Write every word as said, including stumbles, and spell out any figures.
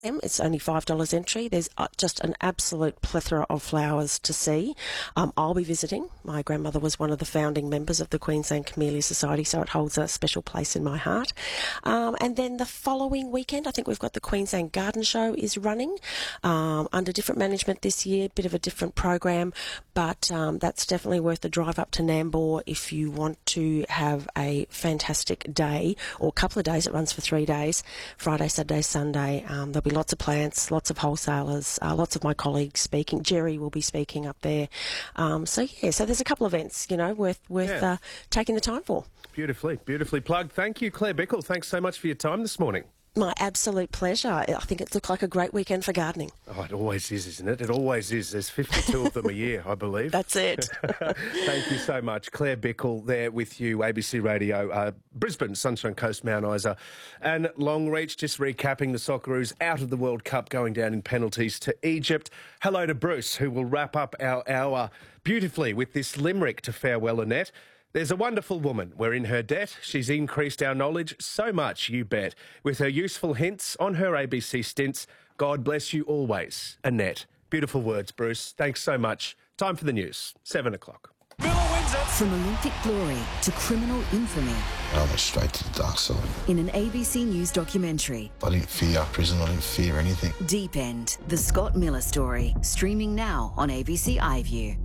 It's only five dollars entry. There's uh, just an absolute plethora of flowers to see. Um, I'll be visiting. My grandmother was one of the founding members of the Queensland Camellia Society, so it holds a special place in my heart. Um, and then the following weekend, I think we've got the Queensland Garden Show is running um, under different management this year, bit of a different program, but um, that's definitely worth the drive up to Nambour if you want to have a fantastic day, or a couple of days. It runs for three days, Friday, Saturday, Sunday. Um, there'll be lots of plants, lots of wholesalers, uh, lots of my colleagues speaking. Jerry will be speaking up there. Um, so, yeah, so there's a couple of events, you know, worth worth Yeah. uh, taking the time for. Beautifully, beautifully plugged. Thank you, Claire Bickle. Thanks so much for your time this morning. My absolute pleasure. I think it looked like a great weekend for gardening. Oh, it always is, isn't it? It always is. There's fifty-two of them a year, I believe. That's it. Thank you so much. Claire Bickle there with you, A B C Radio, uh, Brisbane, Sunshine Coast, Mount Isa, and Longreach. Just recapping the Socceroos out of the World Cup, going down in penalties to Egypt. Hello to Bruce, who will wrap up our hour beautifully with this limerick to farewell Annette. There's a wonderful woman. We're in her debt. She's increased our knowledge so much, you bet. With her useful hints on her A B C stints, God bless you always, Annette. Beautiful words, Bruce. Thanks so much. Time for the news. Seven o'clock. From Olympic glory to criminal infamy. I went straight to the dark side. In an A B C News documentary. I didn't fear prison. I didn't fear anything. Deep End, the Scott Miller story. Streaming now on A B C iView.